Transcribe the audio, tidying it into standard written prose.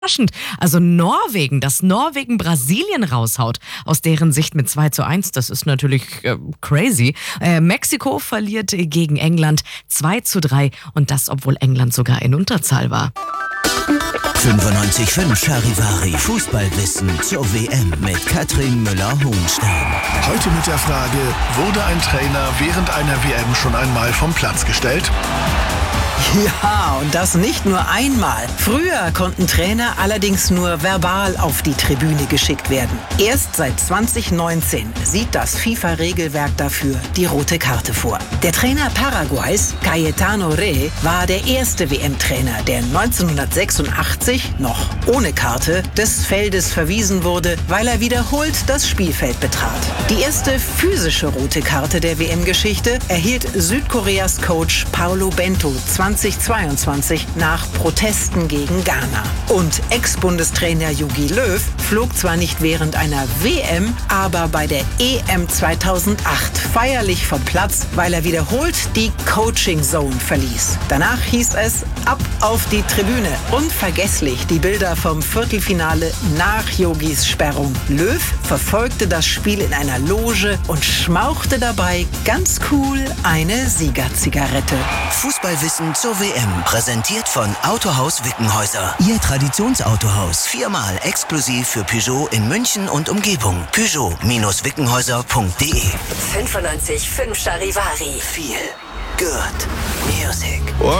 überraschend. Also Norwegen, dass Norwegen Brasilien raushaut. Aus deren Sicht mit 2:1, das ist natürlich crazy. Mexiko verliert gegen England 2:3 und das, obwohl England sogar in Unterzahl war. 95.5 Charivari Fußballwissen zur WM mit Katrin Müller-Hohenstein. Heute mit der Frage, wurde ein Trainer während einer WM schon einmal vom Platz gestellt? Ja, und das nicht nur einmal. Früher konnten Trainer allerdings nur verbal auf die Tribüne geschickt werden. Erst seit 2019 sieht das FIFA-Regelwerk dafür die rote Karte vor. Der Trainer Paraguays, Cayetano Rey, war der erste WM-Trainer, der 1986 noch ohne Karte des Feldes verwiesen wurde, weil er wiederholt das Spielfeld betrat. Die erste physische rote Karte der WM-Geschichte erhielt Südkoreas Coach Paulo Bento 2022 nach Protesten gegen Ghana. Und Ex-Bundestrainer Jogi Löw flog zwar nicht während einer WM, aber bei der EM 2008 feierlich vom Platz, weil er wiederholt die Coaching Zone verließ. Danach hieß es ab auf die Tribüne. Unvergesslich die Bilder vom Viertelfinale nach Jogis Sperrung. Löw verfolgte das Spiel in einer Loge und schmauchte dabei ganz cool eine Siegerzigarette. Fußballwissen zur WM, präsentiert von Autohaus Wickenhäuser. Ihr Traditionsautohaus, 4-mal exklusiv für Peugeot in München und Umgebung. Peugeot-Wickenhäuser.de 95.5 Charivari. Feel good music.